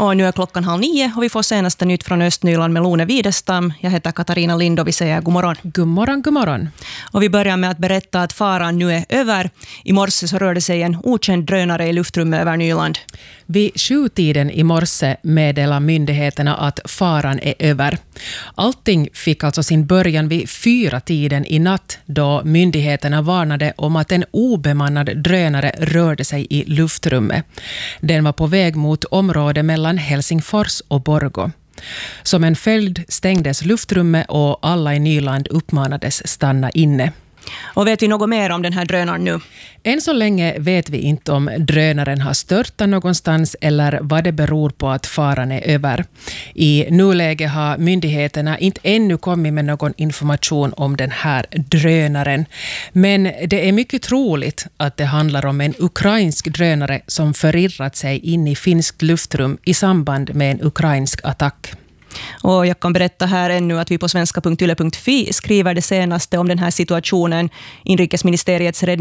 Och nu är klockan 8:30 och vi får senaste nytt från Östnyland med Lone Widestam. Jag heter Katarina Lind och vi säger god morgon. God morgon, god morgon. Och vi börjar med att berätta att faran nu är över. I morse så rörde sig en okänd drönare i luftrummet över Nyland. Vid 7-tiden i morse meddelar myndigheterna att faran är över. Allting fick alltså sin början vid 4-tiden i natt då myndigheterna varnade om att en obemannad drönare rörde sig i luftrummet. Den var på väg mot området mellan Helsingfors och Borgå. Som en följd stängdes luftrummet och alla i Nyland uppmanades stanna inne. Och vet vi något mer om den här drönaren nu? Än så länge vet vi inte om drönaren har störtat någonstans eller vad det beror på att faran är över. I nuläget har myndigheterna inte ännu kommit med någon information om den här drönaren. Men det är mycket troligt att det handlar om en ukrainsk drönare som förirrat sig in i finskt luftrum i samband med en ukrainsk attack. Och jag kan berätta här ännu att vi på svenska.yle.fi skriver det senaste om den här situationen. Inrikesministeriets